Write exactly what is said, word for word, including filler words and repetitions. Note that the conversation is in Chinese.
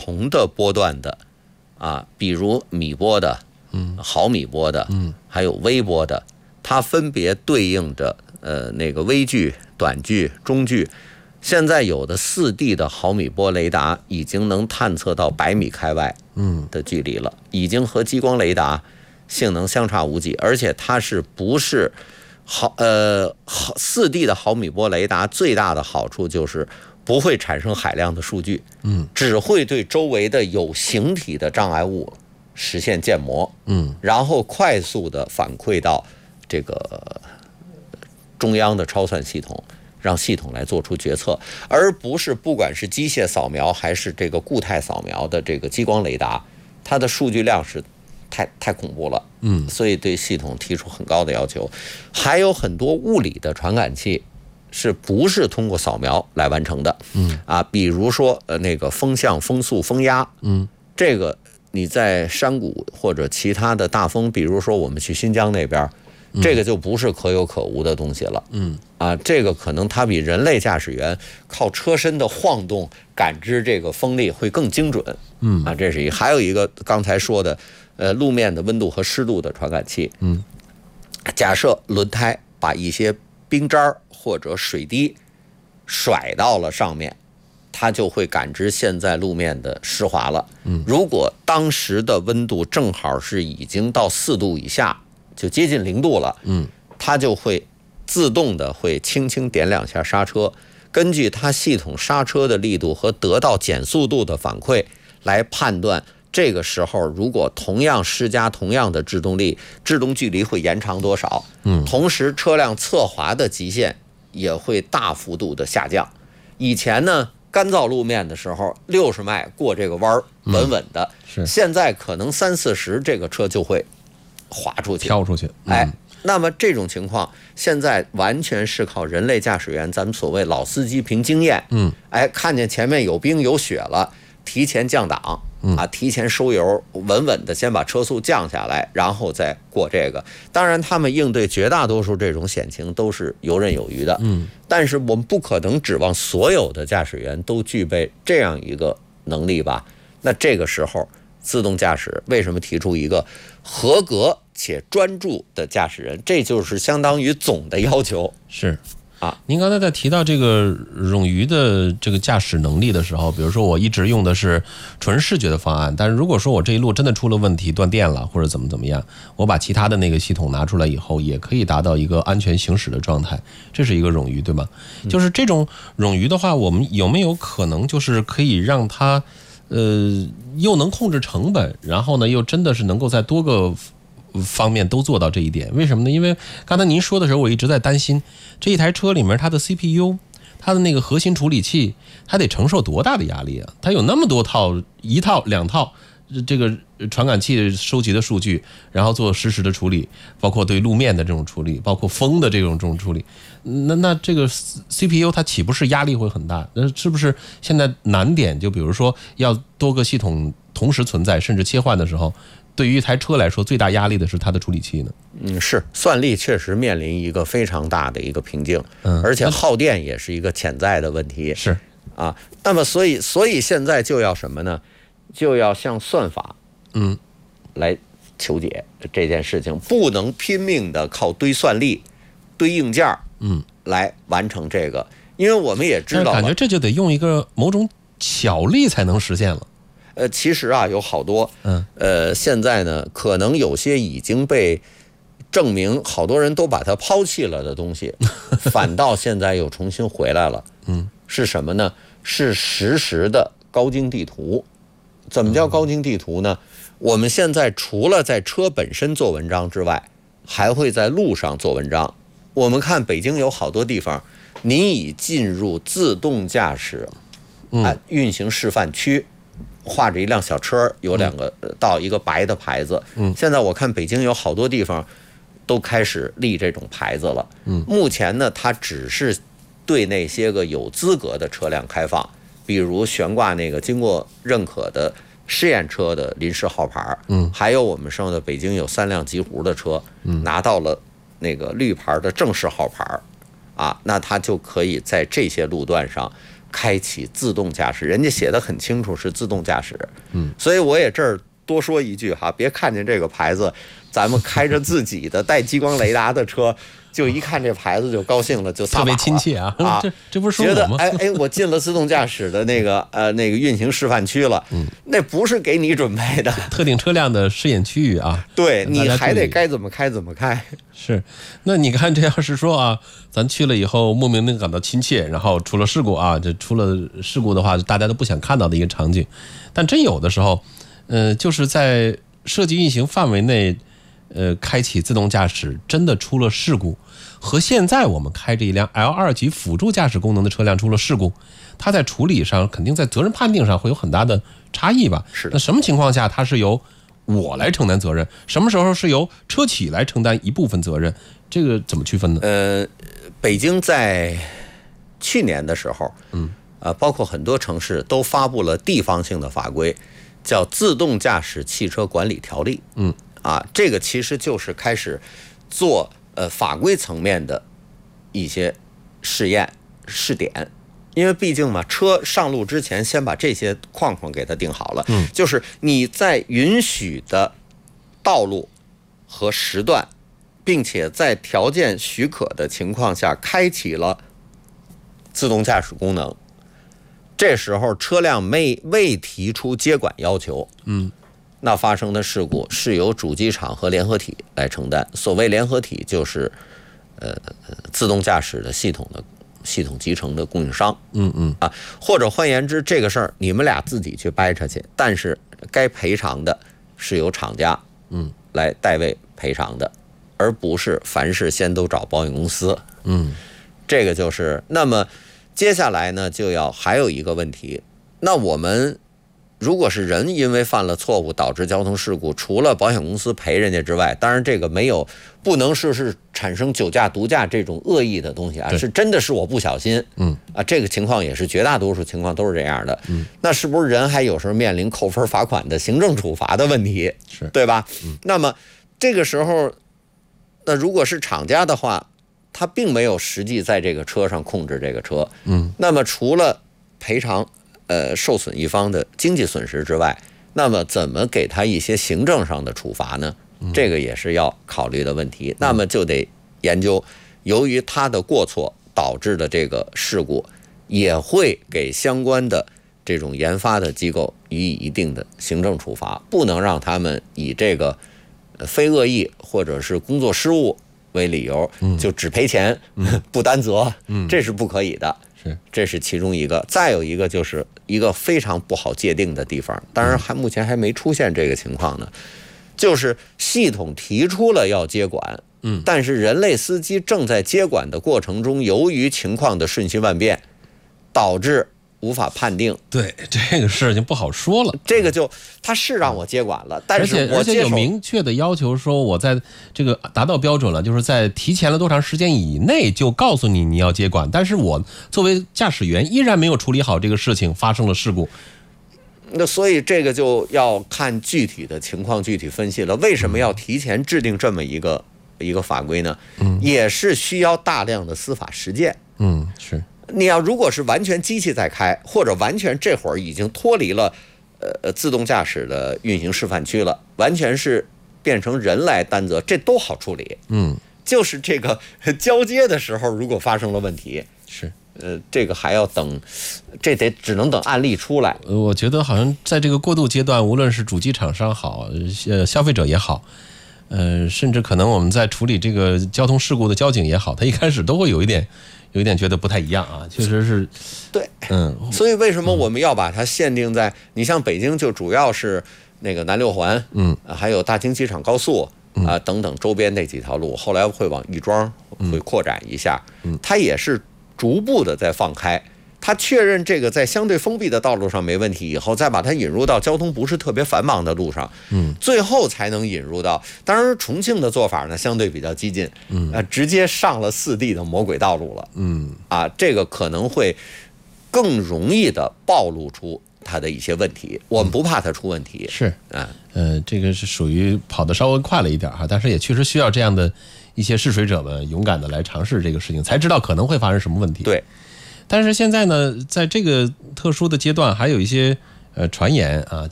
同的波段的啊，比如米波的，嗯，毫米波的，嗯，还有微波的，它分别对应着呃那个微距、短距、中距。现在有的四 D 的毫米波雷达已经能探测到百米开外的距离了，已经和激光雷达性能相差无几，而且它是不是毫呃四 D 的毫米波雷达最大的好处就是不会产生海量的数据，嗯，只会对周围的有形体的障碍物实现建模，嗯，然后快速的反馈到这个中央的超算系统。让系统来做出决策，而不是不管是机械扫描还是这个固态扫描的这个激光雷达，它的数据量是太太恐怖了，嗯，所以对系统提出很高的要求。还有很多物理的传感器是不是通过扫描来完成的？嗯啊，比如说呃那个风向、风速、风压，嗯，这个你在山谷或者其他的大风，比如说我们去新疆那边。这个就不是可有可无的东西了，嗯啊，这个可能它比人类驾驶员靠车身的晃动感知这个风力会更精准，嗯啊，这是一个。还有一个刚才说的，呃，路面的温度和湿度的传感器，嗯，假设轮胎把一些冰渣或者水滴甩到了上面，它就会感知现在路面的湿滑了，嗯，如果当时的温度正好是已经到四度以下。就接近零度了，嗯，它就会自动的会轻轻点两下刹车，根据它系统刹车的力度和得到减速度的反馈来判断这个时候如果同样施加同样的制动力，制动距离会延长多少，嗯，同时车辆侧滑的极限也会大幅度的下降。以前呢，干燥路面的时候六十迈过这个弯稳稳的，是现在可能三四十这个车就会滑出去， 跳出去， 嗯、哎，那么这种情况现在完全是靠人类驾驶员，咱们所谓老司机凭经验，嗯，哎，看见前面有冰有雪了，提前降档，嗯啊，提前收油，稳稳的先把车速降下来，然后再过这个。当然，他们应对绝大多数这种险情都是游刃有余的，嗯，但是我们不可能指望所有的驾驶员都具备这样一个能力吧？那这个时候，自动驾驶为什么提出一个合格且专注的驾驶人？这就是相当于总的要求。 是啊，您刚才在提到这个冗余的这个驾驶能力的时候，比如说我一直用的是纯视觉的方案，但是如果说我这一路真的出了问题，断电了或者怎么怎么样，我把其他的那个系统拿出来以后，也可以达到一个安全行驶的状态，这是一个冗余，对吗？嗯、就是这种冗余的话，我们有没有可能就是可以让它呃又能控制成本，然后呢又真的是能够在多个方面都做到这一点？为什么呢？因为刚才您说的时候，我一直在担心这一台车里面它的 C P U， 它的那个核心处理器，它得承受多大的压力啊？它有那么多套，一套两套这个传感器收集的数据，然后做实时的处理，包括对路面的这种处理，包括风的这种这种处理。那那这个 C P U 它岂不是压力会很大？那是不是现在难点就比如说要多个系统同时存在，甚至切换的时候，对于一台车来说，最大压力的是它的处理器呢？ 嗯，是算力确实面临一个非常大的一个瓶颈，嗯，而且耗电也是一个潜在的问题。 是啊，那么所以所以现在就要什么呢？就要向算法，嗯，来求解这件事情，不能拼命的靠堆算力、堆硬件，嗯，来完成这个，因为我们也知道， 感觉这就得用一个某种巧力才能实现了。 呃，其实啊，有好多，嗯，呃，现在呢，可能有些已经被证明，好多人都把它抛弃了的东西，反倒现在又重新回来了。嗯，是什么呢？是实时的高精地图。怎么叫高精地图呢？我们现在除了在车本身做文章之外，还会在路上做文章。我们看北京有好多地方，你已进入自动驾驶啊运行示范区。画着一辆小车，有两个到一个白的牌子。嗯，现在我看北京有好多地方都开始立这种牌子了。嗯，目前呢，它只是对那些个有资格的车辆开放，比如悬挂那个经过认可的试验车的临时号牌。嗯，还有我们说的北京有三辆极狐的车，嗯，拿到了那个绿牌的正式号牌，啊，那它就可以在这些路段上开启自动驾驶，人家写的很清楚是自动驾驶。 嗯， 所以我也这儿多说一句哈，别看见这个牌子，咱们开着自己的带激光雷达的车，就一看这牌子就高兴了，就撒特别亲切啊！ 啊， 这这不是说觉得我吗？ 哎哎，我进了自动驾驶的那个呃那个运行示范区了，嗯，那不是给你准备的， 特定车辆的试验区域啊。 对，你还得该怎么开怎么开。 是，那你看，这要是说啊，咱去了以后莫名的感到亲切，然后出了事故啊，这出了事故的话，大家都不想看到的一个场景。但真有的时候，呃，就是在设计运行范围内，呃，开启自动驾驶真的出了事故，和现在我们开着一辆 L 二 级辅助驾驶功能的车辆出了事故，它在处理上肯定在责任判定上会有很大的差异吧？ 是的。 那什么情况下它是由我来承担责任，什么时候是由车企来承担一部分责任，这个怎么区分呢？ 呃，北京在去年的时候，嗯，呃，包括很多城市都发布了地方性的法规，叫《自动驾驶汽车管理条例》。 嗯， 啊，这个其实就是开始做呃法规层面的一些试验试点。因为毕竟嘛，车上路之前先把这些框框给它定好了，嗯，就是你在允许的道路和时段，并且在条件许可的情况下开启了自动驾驶功能，这时候车辆没未提出接管要求， 嗯， 那发生的事故是由主机厂和联合体来承担。所谓联合体就是呃自动驾驶的系统的系统集成的供应商， 嗯嗯啊，或者换言之，这个事儿你们俩自己去掰扯去，但是该赔偿的是由厂家嗯来代为赔偿的，而不是凡事先都找保险公司。 嗯， 这个就是那么接下来呢，就要还有一个问题，那我们如果是人因为犯了错误导致交通事故，除了保险公司赔人家之外，当然这个没有不能说是产生酒驾毒驾这种恶意的东西啊，是真的是我不小心， 嗯啊，这个情况也是绝大多数情况都是这样的，嗯，那是不是人还有时候面临扣分罚款的行政处罚的问题， 是对吧？嗯，那么这个时候，那如果是厂家的话，他并没有实际在这个车上控制这个车， 嗯， 那么除了赔偿呃受损一方的经济损失之外，那么怎么给他一些行政上的处罚呢？这个也是要考虑的问题。那么就得研究，由于他的过错导致的这个事故，也会给相关的这种研发的机构予以一定的行政处罚，不能让他们以这个非恶意或者是工作失误为理由，就只赔钱不担责，这是不可以的。 是， 这是其中一个。再有一个就是一个非常不好界定的地方，当然还目前还没出现这个情况呢，就是系统提出了要接管， 嗯， 但是人类司机正在接管的过程中，由于情况的瞬息万变，导致无法判定。 对，这个事情不好说了。 这个就他是让我接管了，但是我而且而且有接手明确的要求，说我在这个达到标准了，就是在提前了多长时间以内就告诉你你要接管，但是我作为驾驶员依然没有处理好这个事情，发生了事故。 那所以这个就要看具体的情况具体分析了。为什么要提前制定这么一个一个法规呢？嗯，也是需要大量的司法实践。 嗯，是。 你要如果是完全机器在开，或者完全这会儿已经脱离了呃自动驾驶的运行示范区了，完全是变成人来担责，这都好处理。 嗯， 就是这个交接的时候，如果发生了问题， 是。 呃，这个还要等，这得只能等案例出来。 呃，我觉得好像在这个过渡阶段，无论是主机厂商好，呃，消费者也好，呃，甚至可能我们在处理这个交通事故的交警也好，他一开始都会有一点，有一点觉得不太一样啊，确实是。 对， 嗯。 所以为什么我们要把它限定在？你像北京就主要是那个南六环， 嗯， 还有大兴机场高速啊、呃、等等周边那几条路，后来会往亦庄会扩展一下，嗯，它也是逐步的在放开，他确认这个在相对封闭的道路上没问题以后，再把它引入到交通不是特别繁忙的路上，嗯，最后才能引入到。当然，重庆的做法呢相对比较激进，嗯，呃，直接上了四 D 的魔鬼道路了，嗯，啊，这个可能会更容易的暴露出它的一些问题。我们不怕它出问题， 是啊， 呃，这个是属于跑得稍微快了一点哈，但是也确实需要这样的一些试水者们勇敢的来尝试这个事情，才知道可能会发生什么问题。 对， 但是现在呢，在这个特殊的阶段，还有一些呃传言啊。